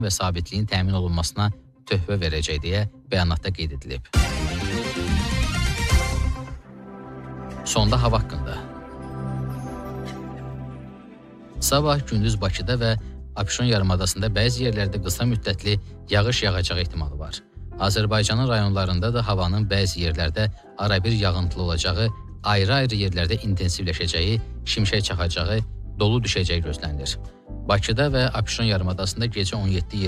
və sabitliyin təmin olunmasına töhfə verəcək deyə bəyanatda qeyd edilib. Sonda hava haqqında. Sabah gündüz Bakıda və Abşeron yarımadasında bəzi yerlərdə qısa müddətli yağış yağacağı ehtimalı var. Azərbaycanın rayonlarında da havanın bəzi yerlərdə arabir yağıntılı olacağı, ayrı-ayrı yerlərdə intensivləşəcəyi, şimşək çaxacağı, dolu düşəcəyi gözlənilir. Bakıda və Abşeron yarımadasında gecə 17-20